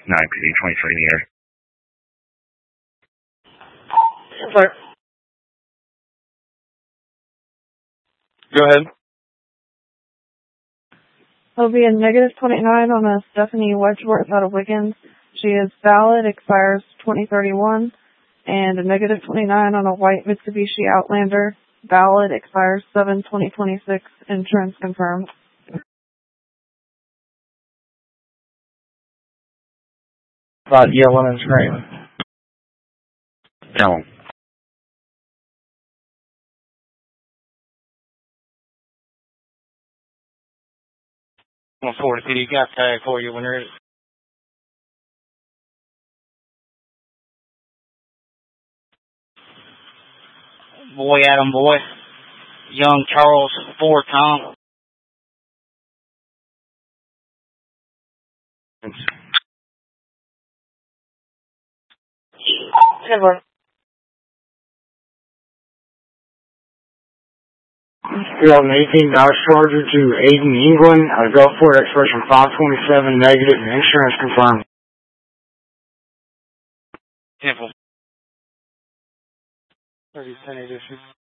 9PD 23 in the air. Sorry. Go ahead. There'll be a -29 on a Stephanie Wedgeworth out of Wiggins. She is valid, expires 2031. And a -29 on a white Mitsubishi Outlander. Valid, expires 7/2026. Insurance confirmed. About yelling and screaming. Tell him. 140 PD, got tag for you when you're ready. Boy Adam Boy. Young Charles Ford Tom. Good one. 2018 Dodge Charger to Aden, England. Gulfport expiration 5/27 negative and insurance confirmed. Temple. 30 cent edition.